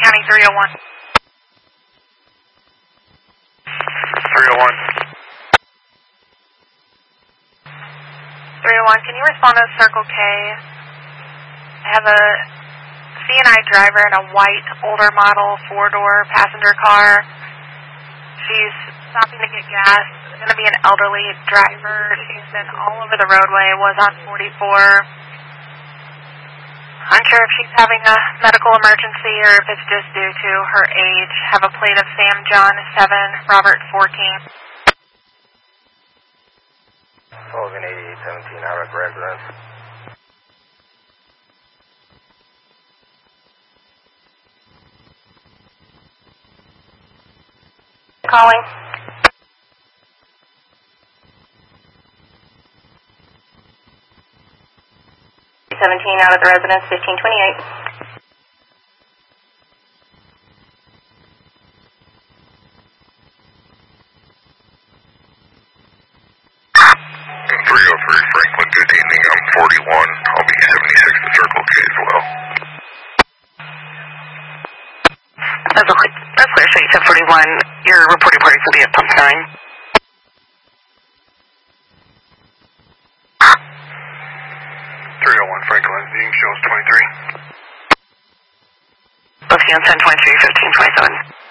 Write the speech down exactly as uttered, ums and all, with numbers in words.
County three oh one. three oh one. three oh one, can you respond to Circle K? I have a C and I driver in a white, older model, four-door passenger car. She's stopping to get gas. It's going to be an elderly driver. She's been all over the roadway, was on forty-four. Unsure if she's having a medical emergency or if it's just due to her age. Have a plate of Sam John seven, Robert fourteen. Logan eighty-eight seventeen, out at residence. Calling. seventeen, out at the residence, fifteen twenty-eight. three oh three Franklin, good evening. I'm forty-one. I'll be seventy-six to Circle K as well. That's okay. That's clear. So you said forty-one. Your reporting parties will be at pump nine. three oh one Franklin, being shows twenty-three. Both you on ten twenty-three, fifteen twenty-seven.